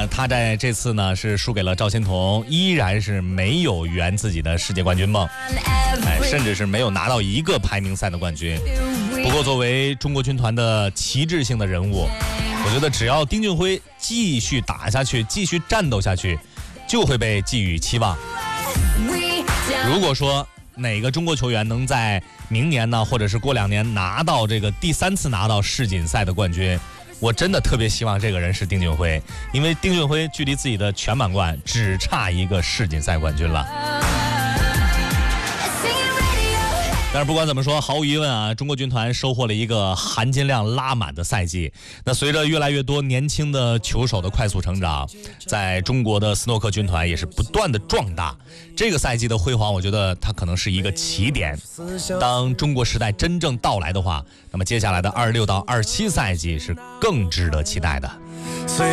他在这次呢是输给了赵心童，依然是没有圆自己的世界冠军梦，甚至是没有拿到一个排名赛的冠军。不过作为中国军团的旗帜性的人物，我觉得只要丁俊晖继续打下去，继续战斗下去，就会被寄予期望。如果说哪个中国球员能在明年呢，或者是过2年拿到这个第3次拿到世锦赛的冠军，我真的特别希望这个人是丁俊晖，因为丁俊晖距离自己的全满贯只差一个世锦赛冠军了。但是不管怎么说，毫无疑问啊，中国军团收获了一个含金量拉满的赛季。那随着越来越多年轻的球手的快速成长，在中国的斯诺克军团也是不断的壮大。这个赛季的辉煌，我觉得它可能是一个起点。当中国时代真正到来的话，那么接下来的26到27赛季是更值得期待的。